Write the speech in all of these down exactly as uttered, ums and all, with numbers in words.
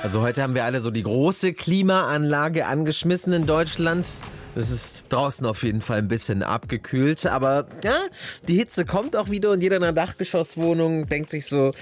Also heute haben wir alle so die große Klimaanlage angeschmissen in Deutschland. Es ist draußen auf jeden Fall ein bisschen abgekühlt, aber ja, die Hitze kommt auch wieder und jeder in einer Dachgeschosswohnung denkt sich so,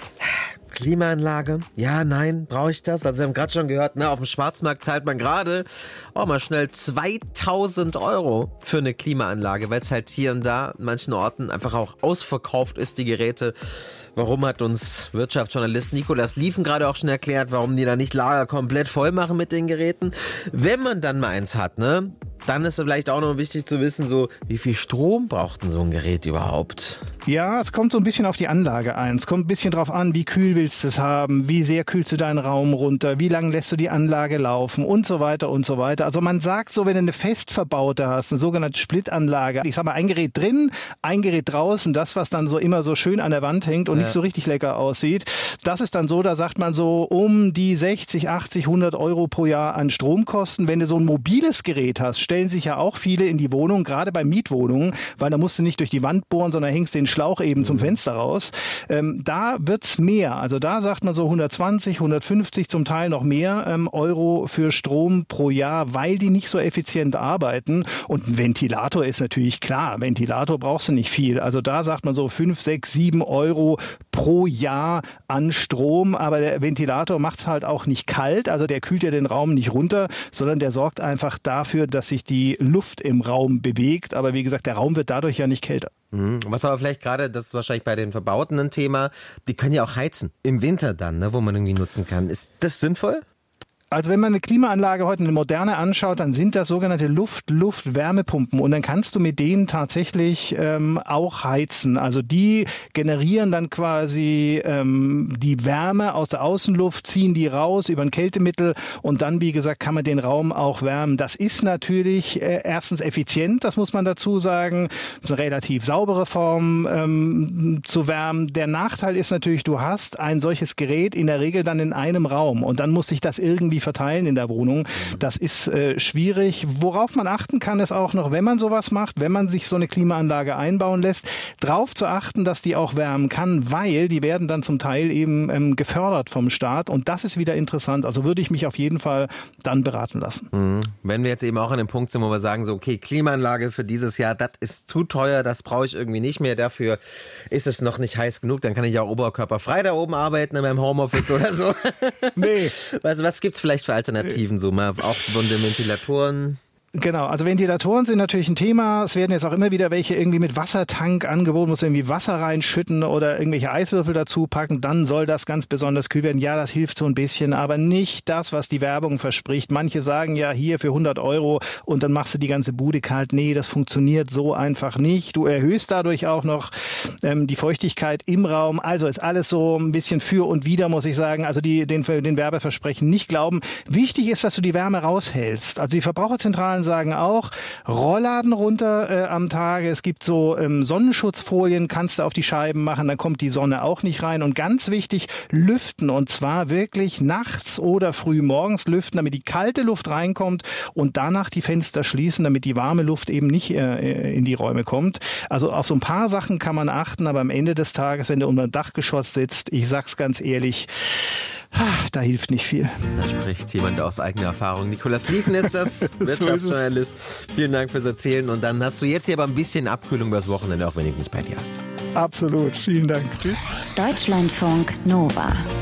Klimaanlage, ja, nein, brauche ich das? Also wir haben gerade schon gehört, ne, auf dem Schwarzmarkt zahlt man gerade auch mal schnell zweitausend Euro für eine Klimaanlage, weil es halt hier und da an manchen Orten einfach auch ausverkauft ist, die Geräte. Warum hat uns Wirtschaftsjournalist Nicolas Liefen gerade auch schon erklärt, warum die da nicht Lager komplett voll machen mit den Geräten. Wenn man dann mal eins hat, ne, dann ist es vielleicht auch noch wichtig zu wissen, so wie viel Strom braucht denn so ein Gerät überhaupt? Ja, es kommt so ein bisschen auf die Anlage ein. Es kommt ein bisschen drauf an, wie kühl willst du es haben, wie sehr kühlst du deinen Raum runter, wie lange lässt du die Anlage laufen und so weiter und so weiter. Also man sagt so, wenn du eine fest verbaute hast, eine sogenannte Splitanlage, ich sag mal ein Gerät drin, ein Gerät draußen, das, was dann so immer so schön an der Wand hängt und ja. nicht so richtig lecker aussieht, das ist dann so, da sagt man so um die sechzig, achtzig, hundert Euro pro Jahr an Stromkosten. Wenn du so ein mobiles Gerät hast, stellen sich ja auch viele in die Wohnung, gerade bei Mietwohnungen, weil da musst du nicht durch die Wand bohren, sondern hängst den Schlauch eben zum Fenster raus. Ähm, da wird's mehr. Also da sagt man so hundertzwanzig, hundertfünfzig, zum Teil noch mehr ähm, Euro für Strom pro Jahr, weil die nicht so effizient arbeiten. Und ein Ventilator ist natürlich klar. Ventilator brauchst du nicht viel. Also da sagt man so fünf, sechs, sieben Euro pro Jahr an Strom. Aber der Ventilator macht's halt auch nicht kalt. Also der kühlt ja den Raum nicht runter, sondern der sorgt einfach dafür, dass sich die Luft im Raum bewegt. Aber wie gesagt, der Raum wird dadurch ja nicht kälter. Was aber vielleicht gerade, das ist wahrscheinlich bei den Verbauten ein Thema, die können ja auch heizen. Im Winter dann, ne, wo man irgendwie nutzen kann. Ist das sinnvoll? Also wenn man eine Klimaanlage heute, eine moderne anschaut, dann sind das sogenannte Luft-Luft-Wärmepumpen und dann kannst du mit denen tatsächlich ähm, auch heizen. Also die generieren dann quasi ähm, die Wärme aus der Außenluft, ziehen die raus über ein Kältemittel und dann, wie gesagt, kann man den Raum auch wärmen. Das ist natürlich äh, erstens effizient, das muss man dazu sagen. Das ist eine relativ saubere Form ähm, zu wärmen. Der Nachteil ist natürlich, du hast ein solches Gerät in der Regel dann in einem Raum und dann muss sich das irgendwie verteilen in der Wohnung. Das ist äh, schwierig. Worauf man achten kann, ist auch noch, wenn man sowas macht, wenn man sich so eine Klimaanlage einbauen lässt, darauf zu achten, dass die auch wärmen kann, weil die werden dann zum Teil eben ähm, gefördert vom Staat und das ist wieder interessant. Also würde ich mich auf jeden Fall dann beraten lassen. Mhm. Wenn wir jetzt eben auch an dem Punkt sind, wo wir sagen, so okay, Klimaanlage für dieses Jahr, das ist zu teuer, das brauche ich irgendwie nicht mehr, dafür ist es noch nicht heiß genug, dann kann ich auch oberkörperfrei da oben arbeiten in meinem Homeoffice oder so. Nee. Also was gibt's vielleicht für Alternativen, so mal auch von den Ventilatoren? Genau, also Ventilatoren sind natürlich ein Thema. Es werden jetzt auch immer wieder welche irgendwie mit Wassertank angeboten, muss irgendwie Wasser reinschütten oder irgendwelche Eiswürfel dazu packen, dann soll das ganz besonders kühl werden. Ja, das hilft so ein bisschen, aber nicht das, was die Werbung verspricht. Manche sagen ja hier für hundert Euro und dann machst du die ganze Bude kalt. Nee, das funktioniert so einfach nicht. Du erhöhst dadurch auch noch ähm, die Feuchtigkeit im Raum. Also ist alles so ein bisschen für und wider, muss ich sagen. Also die den, den Werbeversprechen nicht glauben. Wichtig ist, dass du die Wärme raushältst. Also die Verbraucherzentralen sagen auch, Rollladen runter äh, am Tage. Es gibt so ähm, Sonnenschutzfolien, kannst du auf die Scheiben machen, dann kommt die Sonne auch nicht rein. Und ganz wichtig, lüften. Und zwar wirklich nachts oder früh morgens lüften, damit die kalte Luft reinkommt und danach die Fenster schließen, damit die warme Luft eben nicht äh, in die Räume kommt. Also auf so ein paar Sachen kann man achten, aber am Ende des Tages, wenn du unter dem Dachgeschoss sitzt, ich sag's ganz ehrlich, da hilft nicht viel. Da spricht jemand aus eigener Erfahrung. Nicolas Liefen ist das, Wirtschaftsjournalist. Vielen Dank fürs Erzählen. Und dann hast du jetzt hier aber ein bisschen Abkühlung übers Wochenende auch wenigstens bei dir. Absolut. Vielen Dank. Tschüss. Deutschlandfunk Nova.